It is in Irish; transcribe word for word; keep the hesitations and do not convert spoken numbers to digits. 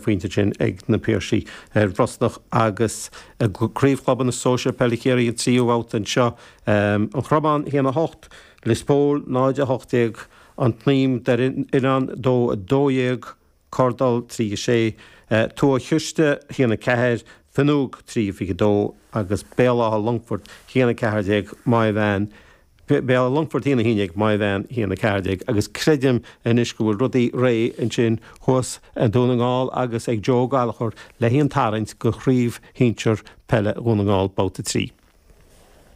faointe sin ag na Piarsaí Rosnach agus gríomhchlub na Social Pelicéirí an tríomháit an seo an chromán híana hocht Lispól náide hochtéag an tníim der inan dó dóéag cordal trí sé tú a chuiste híana ceir fanúg trí fi dó agus béla Longford híana ceirdeag mai bhein Béla Longford híana híineag mai bhein híana ceirdeag agus credim in iscúil rudaí ré an sin thuas an dúnaáil agus ag Joe Gallagher le híon tarint go chríomh híntear pelle dúnaáil bouta trí.